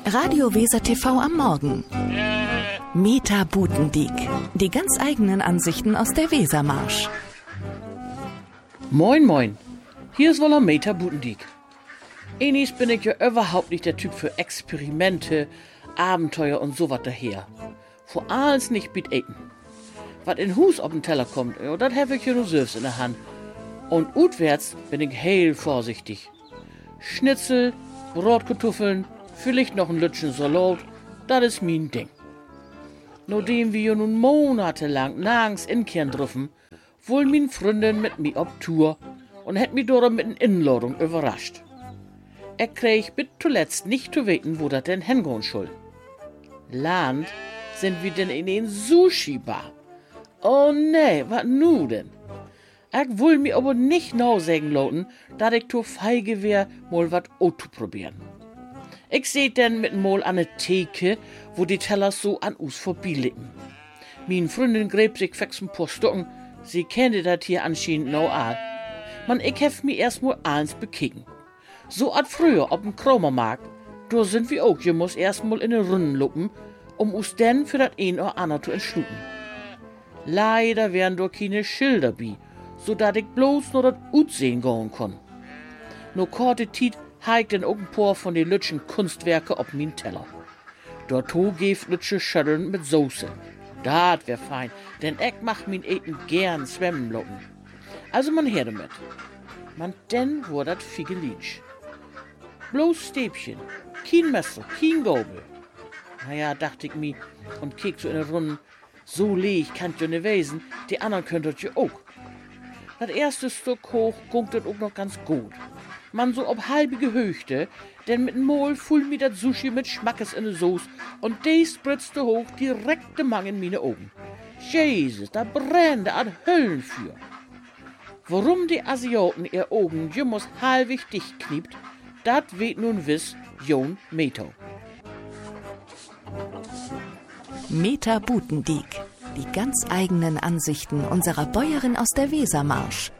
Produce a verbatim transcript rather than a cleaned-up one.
Radio Weser T V am Morgen. Meta Butendiek. Die ganz eigenen Ansichten aus der Wesermarsch. Moin moin, hier ist wohl Meta Butendiek. Enis bin ich ja überhaupt nicht der Typ für Experimente, Abenteuer und sowas daher. Vor allem nicht mit Eten. Was in Hus auf den Teller kommt, ja, das habe ich ja nur selbst in der Hand. Und utwärts bin ich heel vorsichtig. Schnitzel, Brotkartoffeln, vielleicht noch ein Lütchen Salat, das ist mein Ding. Nachdem wir nun monatelang nirgends inkehren dürfen, wohl min Freundin mit mir auf Tour und hätt mich dort mit einer Inladung überrascht. Er krieg bis zuletzt nicht zu wissen, wo das denn hingehen soll. Land sind wir denn in den Sushi-Bar. Oh nee, wat nu denn? Ich will mir aber nicht nou sagen lauten, dass ich to feige wär, mal wat auszuprobieren. Ich seh denn mit mal an ne Theke, wo die Teller so an us vorbeilicken. Min Freundin gräb sich fix ein paar Stocken, sie kennte dat hier anscheinend no all. Man, ich hef mir erst mal eins bekicken. So at früher op dem Kromermarkt, da sind wir auch, je muss erst mal in den Runden luppen, um us denn für dat ein oder andere zu entschluten. Leider wären doch keine Schilder bi, so dat ich bloß nur dat Utsehen gehen kon. No korte Tiet heigt denn auch ein paar von den lütschen Kunstwerke op min Teller. Dort geft lütsche Schötteln mit Soße. Dat wär fein, denn ich mach min Eten gern zwemmen locken. Also man her damit. Man denn wur dat Figelinsch. Bloß Stäbchen, kein Messer, kein Gabel. Naja, dachte ich mi und kiek so in der Runde, so leg kann ja ne wesen, die anderen könnt das ja auch. Das erste Stück hoch gungt das auch noch ganz gut. Man so ob halbe Gehöchte, denn mit Mol fuhl mi dat Sushi mit Schmackes in de Soße und de spritzte hoch direkte Mang in mine Augen. Jesus, da brennte an Höllenfeuer. Warum die Asiaten ihr Augen jemals halbig dicht kniept, dat weet nun wiss Jon Meto. Meta Butendiek. Die ganz eigenen Ansichten unserer Bäuerin aus der Wesermarsch.